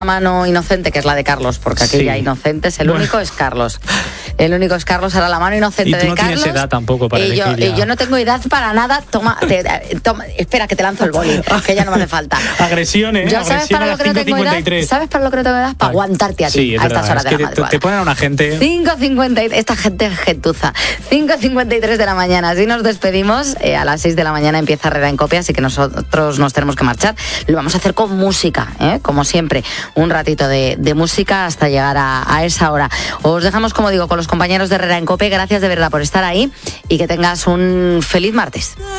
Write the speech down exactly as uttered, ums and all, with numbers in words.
mano inocente, que es la de Carlos, porque aquí Sí. ya inocentes, el Bueno. único es Carlos. El único es Carlos, ahora la mano inocente Y tú de no Carlos. tienes edad tampoco para y yo, elegir ya. y yo no tengo edad para nada. Toma, te- toma, espera que te lanzo el boli, que ya no me hace falta. Agresiones, Yo, ¿sabes agresión para a lo las que no cinco tengo cincuenta y edad? tres. ¿Sabes para lo que no tengo edad? Para aguantarte a ti Sí, es a estas verdad, horas es de que la te, te madrugada. ponen a una gente... cinco cincuenta y tres, esta gente es gentuza. cinco cincuenta y tres de la mañana, así nos despedimos. Eh, a las seis de la mañana empieza Herrera en Cope, así que nosotros nos tenemos que marchar. Lo vamos a hacer con música, ¿eh? Como siempre, un ratito de, de música hasta llegar a, a esa hora. Os dejamos, como digo, con los compañeros de Herrera en Cope. Gracias de verdad por estar ahí y que tengas un feliz martes.